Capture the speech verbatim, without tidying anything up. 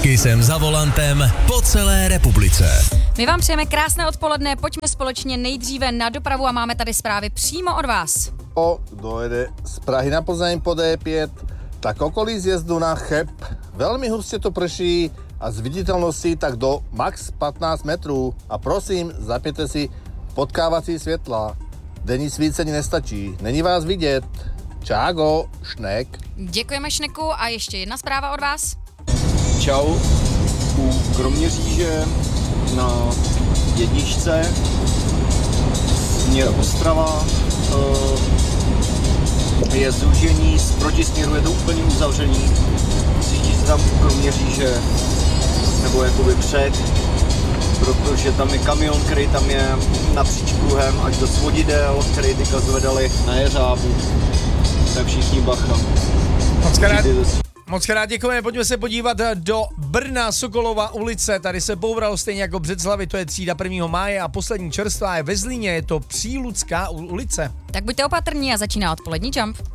Kysem za volantem po celé republice. My vám přejeme krásné odpoledne, pojďme společně nejdříve na dopravu a máme tady zprávy přímo od vás. Kto jede z Prahy na Plzeň po dé pět, tak okolí zjezdu na Cheb veľmi huste to prší a z viditeľnosti tak do max pätnásť metrů. A prosím, zapněte si potkávací světla. Denní svícení nestačí, není vás vidět. Čágo, Šnek. Děkujeme Šneku a ještě jedna zpráva od vás. Čau, u Kroměříže na jedničce směr Ostrava je zúžení, z protisměru je to úplně uzavření. Cítí se tam u Kroměříže nebo jakoby před, protože tam je kamion, který tam je napříč kruhem až do svodidel, který teďka zvedali na jeřábu. Tak všichni bacha. Moc krát, moc krát děkujeme, pojďme se podívat do Brna, Sokolova ulice, tady se bouralo stejně jako Břeclavi, to je třída prvního máje a poslední čerstvá je ve Zlíně, je to Příludská ulice. Tak buďte opatrní a začíná odpolední Jump.